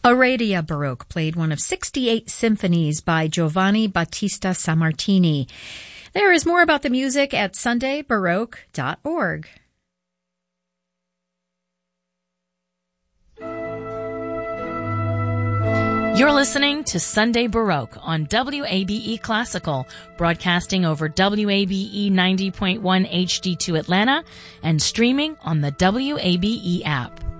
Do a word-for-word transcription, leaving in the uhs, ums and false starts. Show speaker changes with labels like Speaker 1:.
Speaker 1: Aradia Baroque played one of sixty-eight symphonies by Giovanni Battista Sammartini. There is more about the music at sunday baroque dot org.
Speaker 2: You're listening to Sunday Baroque on W A B E Classical, broadcasting over W A B E ninety point one H D two Atlanta and streaming on the W A B E app.